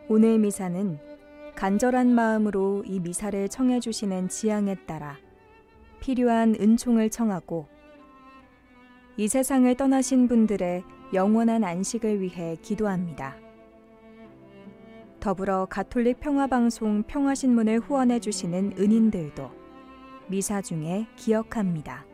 오늘 미사는 간절한 마음으로 이 미사를 청해 주시는 지향에 따라 필요한 은총을 청하고 이 세상을 떠나신 분들의 영원한 안식을 위해 기도합니다. 더불어 가톨릭 평화방송 평화신문을 후원해 주시는 은인들도 미사 중에 기억합니다.